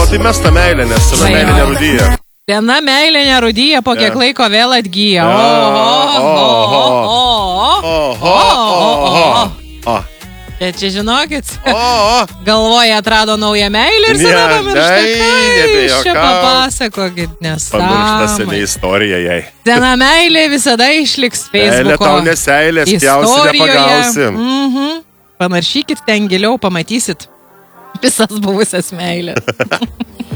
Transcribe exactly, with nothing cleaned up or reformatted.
tai mes tą meilę, nes sena meilė nerūdyja. Sena meilė nerūdyja, po kiek laiko vėl atgyja. Bet čia žinokit, galvoja atrado naują meilę ir sena pamiršta. Ką čia papasakokit, nesąmonė. Pamiršta seniai istorija jai. Sena meilė visada išliks Facebooko meilė tau neseilės, pjausi nepagausi. Mhm. Panaršykit ten giliau, pamatysit visas buvusias meilės.